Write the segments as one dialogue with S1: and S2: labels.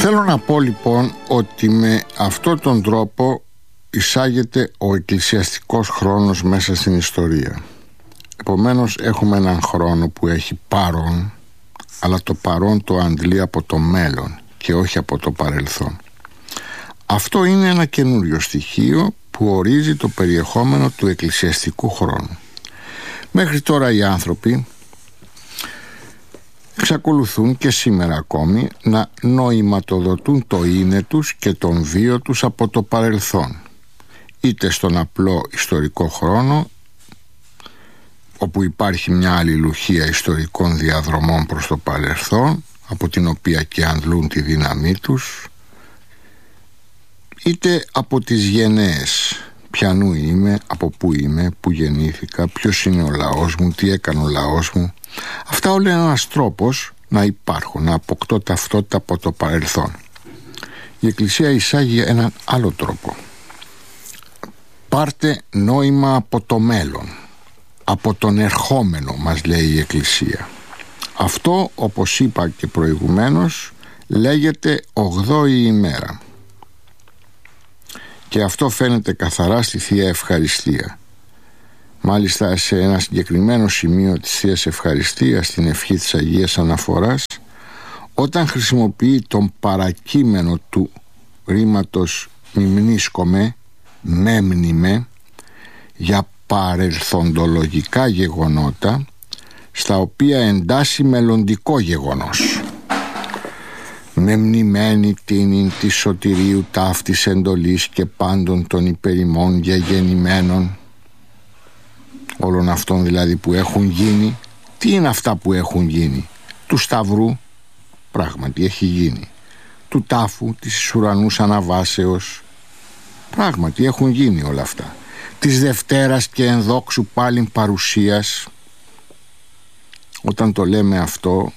S1: Θέλω να πω λοιπόν ότι με αυτόν τον τρόπο εισάγεται ο εκκλησιαστικός χρόνος μέσα στην ιστορία. Επομένως έχουμε έναν χρόνο που έχει παρόν, αλλά το παρόν το αντλεί από το μέλλον και όχι από το παρελθόν. Αυτό είναι ένα καινούριο στοιχείο που ορίζει το περιεχόμενο του εκκλησιαστικού χρόνου. Μέχρι τώρα οι άνθρωποι εξακολουθούν και σήμερα ακόμη να νοηματοδοτούν το είναι τους και τον βίο τους από το παρελθόν, είτε στον απλό ιστορικό χρόνο, όπου υπάρχει μια αλληλουχία ιστορικών διαδρομών προς το παρελθόν, από την οποία και αντλούν τη δύναμή τους, είτε από τις γενναίες, ποιανού είμαι, από πού είμαι, πού γεννήθηκα, ποιος είναι ο λαός μου, τι έκανε ο λαός μου. Αυτά όλα είναι ένας τρόπος να υπάρχουν, να αποκτώ ταυτότητα από το παρελθόν. Η Εκκλησία εισάγει έναν άλλο τρόπο. Πάρτε νόημα από το μέλλον, από τον ερχόμενο, μας λέει η Εκκλησία. Αυτό, όπως είπα και προηγουμένως, λέγεται 8η ημέρα. Και αυτό φαίνεται καθαρά στη Θεία Ευχαριστία. Μάλιστα σε ένα συγκεκριμένο σημείο της Θείας Ευχαριστίας, στην ευχή της Αγίας Αναφοράς, όταν χρησιμοποιεί τον παρακείμενο του ρήματος μιμνίσκομαι, μέμνημε, για παρελθοντολογικά γεγονότα, στα οποία εντάσσει μελλοντικό γεγονός. Μεμνημένη τίνην της σωτηρίου ταύτης εντολής και πάντων των υπερημών γεγεννημένων, όλων αυτών δηλαδή που έχουν γίνει. Τι είναι αυτά που έχουν γίνει? Του Σταυρού, πράγματι έχει γίνει. Του τάφου, της ουρανούς αναβάσεως, πράγματι έχουν γίνει όλα αυτά. Της Δευτέρας και ενδόξου πάλιν παρουσίας. Όταν το λέμε αυτό,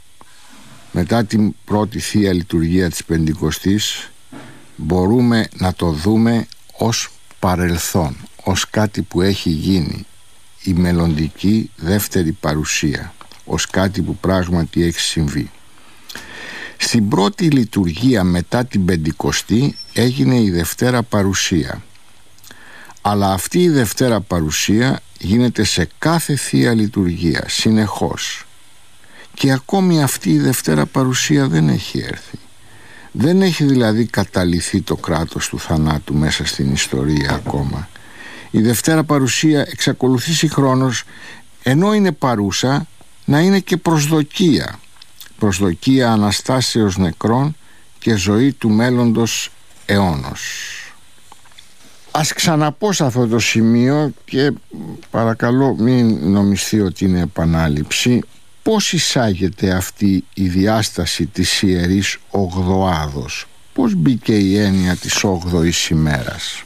S1: μετά την πρώτη Θεία Λειτουργία της Πεντηκοστής, μπορούμε να το δούμε ως παρελθόν, ως κάτι που έχει γίνει, η μελλοντική δεύτερη παρουσία, ως κάτι που πράγματι έχει συμβεί. Στην πρώτη λειτουργία μετά την Πεντηκοστή έγινε η Δευτέρα Παρουσία, αλλά αυτή η Δευτέρα Παρουσία γίνεται σε κάθε Θεία Λειτουργία συνεχώς, και ακόμη αυτή η Δευτέρα Παρουσία δεν έχει έρθει. Δεν έχει δηλαδή καταλυθεί το κράτος του θανάτου μέσα στην ιστορία ακόμα. Η Δευτέρα Παρουσία εξακολουθεί συγχρόνως, ενώ είναι παρούσα, να είναι και προσδοκία. Προσδοκία Αναστάσεως νεκρών και ζωή του μέλλοντος αιώνος. Ας ξαναπώ σε αυτό το σημείο, και παρακαλώ μην νομιστεί ότι είναι επανάληψη, πώς εισάγεται αυτή η διάσταση της Ιερής Ογδοάδος, πώς μπήκε η έννοια της 8ης ημέρας.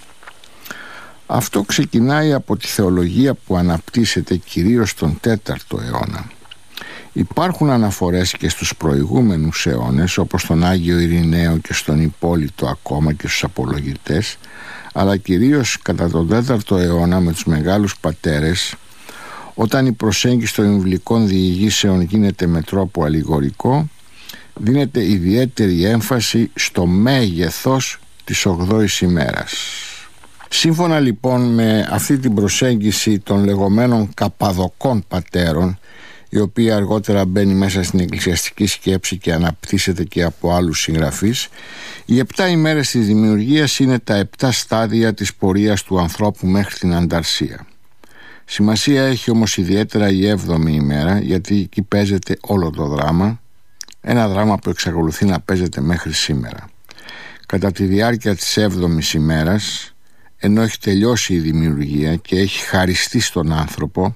S1: Αυτό ξεκινάει από τη θεολογία που αναπτύσσεται κυρίως στον 4ο αιώνα. Υπάρχουν αναφορές και στους προηγούμενους αιώνες, όπως στον Άγιο Ειρηναίο και στον Υπόλυτο ακόμα και στους Απολογητές, αλλά κυρίως κατά τον 4ο αιώνα με τους Μεγάλους Πατέρες, όταν η προσέγγιση των βιβλικών διηγήσεων γίνεται με τρόπο αλληγορικό, δίνεται ιδιαίτερη έμφαση στο μέγεθος της 8ης ημέρας. Σύμφωνα λοιπόν με αυτή την προσέγγιση των λεγόμενων Καπαδοκών πατέρων, η οποία αργότερα μπαίνει μέσα στην εκκλησιαστική σκέψη και αναπτύσσεται και από άλλους συγγραφείς, οι 7 ημέρες της δημιουργίας είναι τα 7 στάδια της πορείας του ανθρώπου μέχρι την ανταρσία. Σημασία έχει όμως ιδιαίτερα η 7η ημέρα, γιατί εκεί παίζεται όλο το δράμα, ένα δράμα που εξακολουθεί να παίζεται μέχρι σήμερα. Κατά τη διάρκεια της 7ης ημέρας, ενώ έχει τελειώσει η δημιουργία και έχει χαριστεί στον άνθρωπο,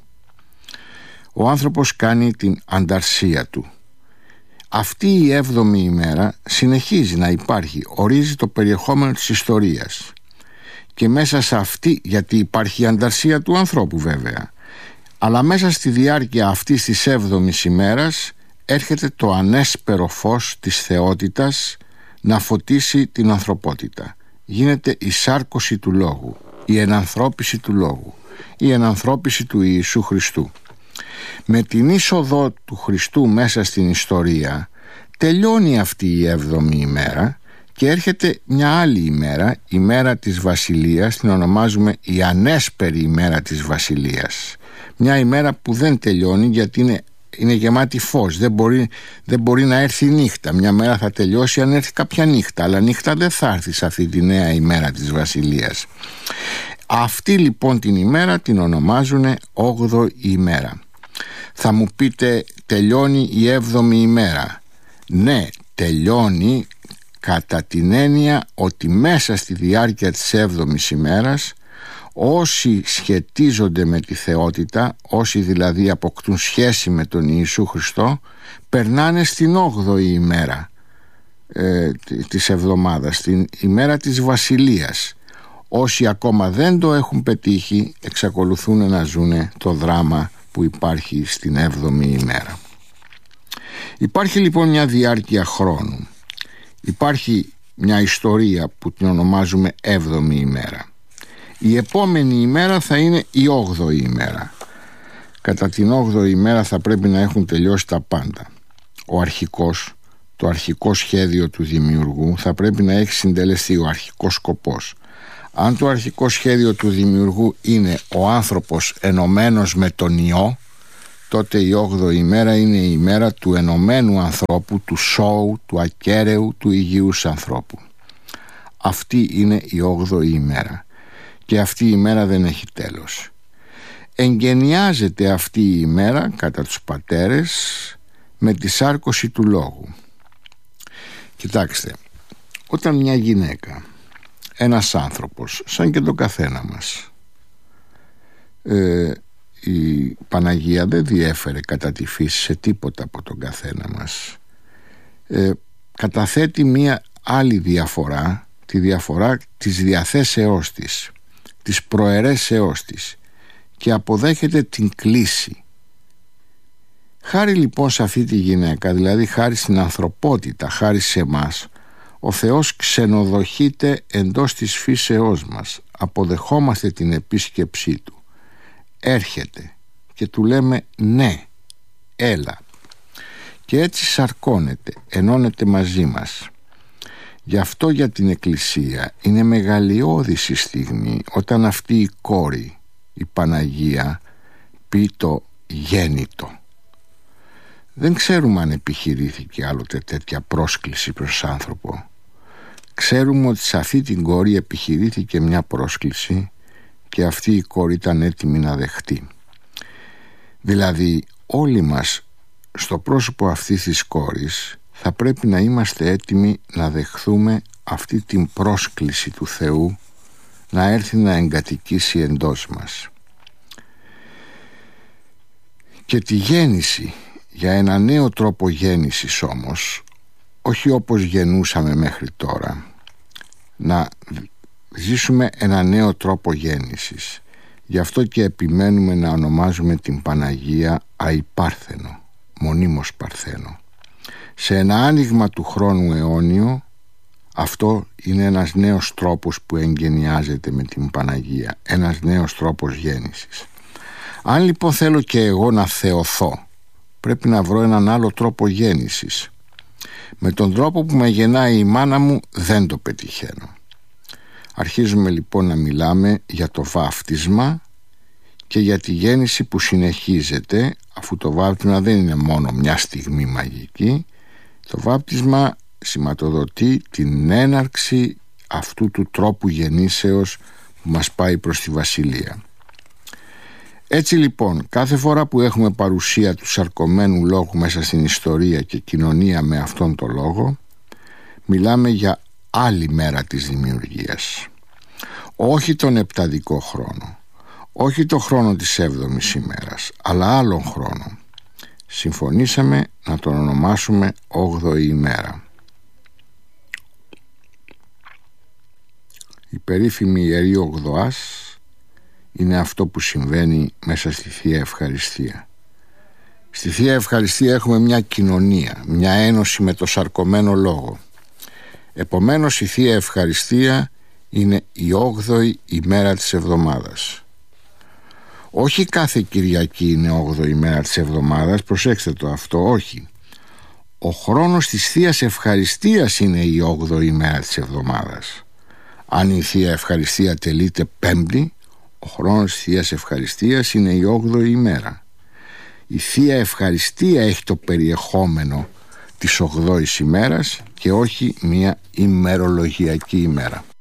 S1: ο άνθρωπος κάνει την ανταρσία του. Αυτή η 7η ημέρα συνεχίζει να υπάρχει, ορίζει το περιεχόμενο της ιστορίας. Και μέσα σε αυτή, γιατί υπάρχει η ανταρσία του ανθρώπου βέβαια, αλλά μέσα στη διάρκεια αυτής της 7ης ημέρας έρχεται το ανέσπερο φως της θεότητας να φωτίσει την ανθρωπότητα. Γίνεται η σάρκωση του Λόγου, η ενανθρώπιση του Λόγου, η ενανθρώπιση του Ιησού Χριστού. Με την είσοδο του Χριστού μέσα στην ιστορία, τελειώνει αυτή η 7η ημέρα και έρχεται μια άλλη ημέρα, η μέρα της Βασιλείας, την ονομάζουμε η ανέσπερη ημέρα της Βασιλείας. Μια ημέρα που δεν τελειώνει γιατί είναι γεμάτη φως, δεν μπορεί να έρθει νύχτα. Μια μέρα θα τελειώσει αν έρθει κάποια νύχτα, αλλά νύχτα δεν θα έρθει σε αυτή τη νέα ημέρα της Βασιλείας. Αυτή λοιπόν την ημέρα την ονομάζουν 8η ημέρα. Θα μου πείτε, τελειώνει η 7η ημέρα? Ναι, τελειώνει κατά την έννοια ότι μέσα στη διάρκεια της 7ης ημέρας όσοι σχετίζονται με τη θεότητα, όσοι δηλαδή αποκτούν σχέση με τον Ιησού Χριστό, περνάνε στην 8η ημέρα της εβδομάδας, την ημέρα της Βασιλείας. Όσοι ακόμα δεν το έχουν πετύχει εξακολουθούν να ζουν το δράμα που υπάρχει στην 7η ημέρα. Υπάρχει λοιπόν μια διάρκεια χρόνου. Υπάρχει μια ιστορία που την ονομάζουμε 7η ημέρα. Η επόμενη ημέρα θα είναι η 8η ημέρα. Κατά την 8η ημέρα θα πρέπει να έχουν τελειώσει τα πάντα. Το αρχικό σχέδιο του δημιουργού θα πρέπει να έχει συντελεστεί, ο αρχικός σκοπός. Αν το αρχικό σχέδιο του δημιουργού είναι ο άνθρωπος ενωμένος με τον Υιό, τότε η 8η ημέρα είναι η ημέρα του ενωμένου ανθρώπου, του σώου, του ακέραιου, του υγιούς ανθρώπου. Αυτή είναι η 8η ημέρα και αυτή η ημέρα δεν έχει τέλος. Εγγενιάζεται αυτή η ημέρα κατά τους πατέρες με τη σάρκωση του λόγου. Κοιτάξτε, όταν μια γυναίκα, ένας άνθρωπος σαν και τον καθένα μας, η Παναγία δεν διέφερε κατά τη φύση σε τίποτα από τον καθένα μας, καταθέτει μια άλλη διαφορά, τη διαφορά της διαθέσεώς της, της προαιρέσεώς της, και αποδέχεται την κλίση. Χάρη λοιπόν σε αυτή τη γυναίκα, δηλαδή χάρη στην ανθρωπότητα, χάρη σε εμάς, ο Θεός ξενοδοχείται εντός της φύσεώς μας. Αποδεχόμαστε την επίσκεψή Του. Έρχεται και Του λέμε ναι, έλα. Και έτσι σαρκώνεται, ενώνεται μαζί μας. Γι' αυτό για την Εκκλησία είναι μεγαλειώδης η στιγμή όταν αυτή η κόρη, η Παναγία, πει το γέννητο. Δεν ξέρουμε αν επιχειρήθηκε άλλοτε τέτοια πρόσκληση προς άνθρωπο. Ξέρουμε ότι σε αυτή την κόρη επιχειρήθηκε μια πρόσκληση και αυτή η κόρη ήταν έτοιμη να δεχτεί. Δηλαδή όλοι μας στο πρόσωπο αυτής της κόρης θα πρέπει να είμαστε έτοιμοι να δεχθούμε αυτή την πρόσκληση του Θεού να έρθει να εγκατοικήσει εντός μας. Και τη γέννηση, για ένα νέο τρόπο γέννησης όμως, όχι όπως γεννούσαμε μέχρι τώρα, να ζήσουμε ένα νέο τρόπο γέννησης. Γι' αυτό και επιμένουμε να ονομάζουμε την Παναγία αϊπάρθενο, μονίμως παρθένο. Σε ένα άνοιγμα του χρόνου αιώνιο, αυτό είναι ένας νέος τρόπος που εγγενιάζεται με την Παναγία, ένας νέος τρόπος γέννησης. Αν λοιπόν θέλω και εγώ να θεωθώ, πρέπει να βρω έναν άλλο τρόπο γέννησης. Με τον τρόπο που με γεννάει η μάνα μου δεν το πετυχαίνω. Αρχίζουμε λοιπόν να μιλάμε για το βάφτισμα και για τη γέννηση που συνεχίζεται, αφού το βάπτισμα δεν είναι μόνο μια στιγμή μαγική. Το βάπτισμα σηματοδοτεί την έναρξη αυτού του τρόπου γεννήσεως που μας πάει προς τη Βασιλεία. Έτσι λοιπόν, κάθε φορά που έχουμε παρουσία του σαρκωμένου λόγου μέσα στην ιστορία και κοινωνία με αυτόν τον λόγο, μιλάμε για άλλη μέρα της δημιουργίας. Όχι τον επταδικό χρόνο, όχι το χρόνο της 7ης ημέρας, αλλά άλλον χρόνο. Συμφωνήσαμε να τον ονομάσουμε 8η ημέρα. Η περίφημη Ιερή Ογδοάς είναι αυτό που συμβαίνει μέσα στη Θεία Ευχαριστία. Στη Θεία Ευχαριστία έχουμε μια κοινωνία, μια ένωση με το σαρκωμένο λόγο. Επομένως η Θεία Ευχαριστία είναι η 8η ημέρα της εβδομάδας. Όχι κάθε Κυριακή είναι 8η ημέρα της εβδομάδας, προσέξτε το αυτό, όχι. Ο χρόνος της Θείας Ευχαριστίας είναι η 8η ημέρα της εβδομάδας. Αν η Θεία Ευχαριστία τελείται Πέμπτη, ο χρόνος της Θείας Ευχαριστίας είναι η 8η ημέρα. Η Θεία Ευχαριστία έχει το περιεχόμενο της 8ης ημέρας και όχι μια ημερολογιακή ημέρα.